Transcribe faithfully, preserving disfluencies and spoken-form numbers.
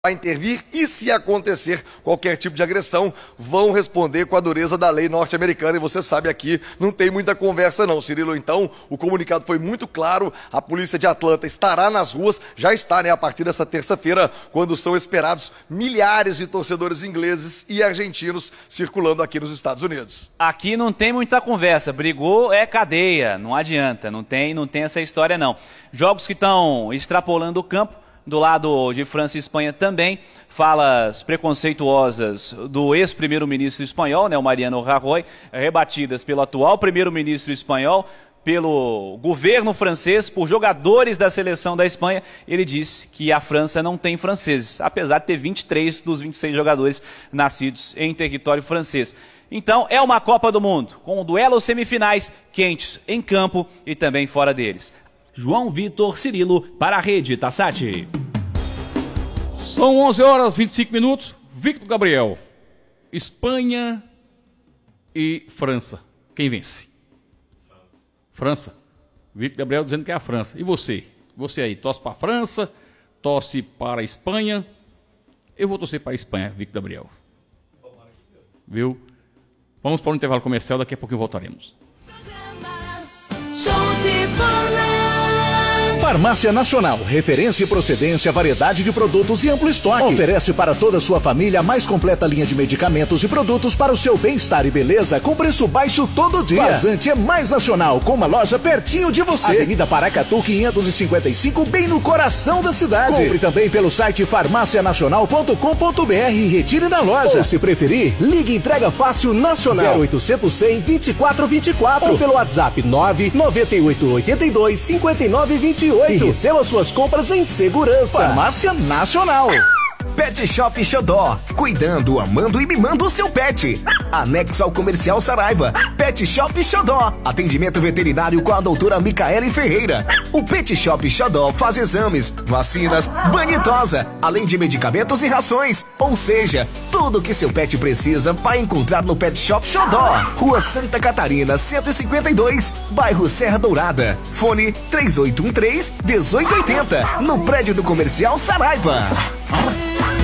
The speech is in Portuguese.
vai intervir e, se acontecer qualquer tipo de agressão, vão responder com a dureza da lei norte-americana. E você sabe, aqui não tem muita conversa não, Cirilo. Então, o comunicado foi muito claro, a polícia de Atlanta estará nas ruas, já está, né, a partir dessa terça-feira, quando são esperados milhares de torcedores ingleses e argentinos circulando aqui nos Estados Unidos. Aqui não tem muita conversa, brigou é cadeia, não adianta, não tem, não tem essa história não. Jogos que estão extrapolando o campo, do lado de França e Espanha também, falas preconceituosas do ex-primeiro-ministro espanhol, né, o Mariano Rajoy, rebatidas pelo atual primeiro-ministro espanhol, pelo governo francês, por jogadores da seleção da Espanha. Ele disse que a França não tem franceses, apesar de ter vinte e três dos vinte e seis jogadores nascidos em território francês. Então, é uma Copa do Mundo, com duelos semifinais quentes em campo e também fora deles. João Vitor Cirilo para a Rede Tassati. São onze horas e vinte e cinco minutos. Victor Gabriel. Espanha e França. Quem vence? França. Victor Gabriel dizendo que é a França. E você? Você aí, torce para a França? Torce para a Espanha? Eu vou torcer para a Espanha, Victor Gabriel. Viu? Vamos para o intervalo comercial, daqui a pouquinho voltaremos. Show de bola. Farmácia Nacional, referência e procedência, variedade de produtos e amplo estoque. Oferece para toda a sua família a mais completa linha de medicamentos e produtos para o seu bem-estar e beleza, com preço baixo todo dia. Vazante é mais nacional, com uma loja pertinho de você. Avenida Paracatu quinhentos e cinquenta e cinco, bem no coração da cidade. Compre também pelo site farmácia nacional ponto com ponto br e retire na loja. Ou, se preferir, ligue Entrega Fácil Nacional zero oitocentos, cem, vinte e quatro vinte e quatro ou pelo WhatsApp nove nove oito oito dois, cinco nove dois oito. E receba suas compras em segurança. Farmácia Nacional. Pet Shop Xodó, cuidando, amando e mimando o seu pet. Anexo ao Comercial Saraiva. Pet Shop Xodó, atendimento veterinário com a doutora Micaele Ferreira. O Pet Shop Xodó faz exames, vacinas, banho e tosa, além de medicamentos e rações. Ou seja, tudo o que seu pet precisa vai encontrar no Pet Shop Xodó. Rua Santa Catarina, cento e cinquenta e dois, bairro Serra Dourada. Fone três oito um três, um oito oito zero, no prédio do Comercial Saraiva.